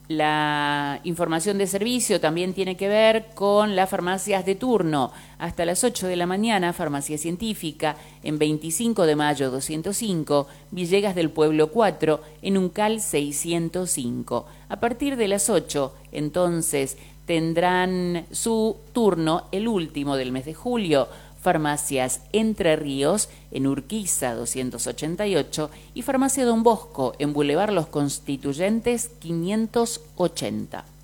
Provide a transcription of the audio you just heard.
La información de servicio también tiene que ver con las farmacias de turno. Hasta las 8 de la mañana, Farmacia Científica, en 25 de mayo 205, Villegas del Pueblo 4, en Uncal 605. A partir de las 8, entonces, tendrán su turno el último del mes de julio, Farmacias Entre Ríos, en Urquiza 288, y Farmacia Don Bosco, en Boulevard Los Constituyentes 580.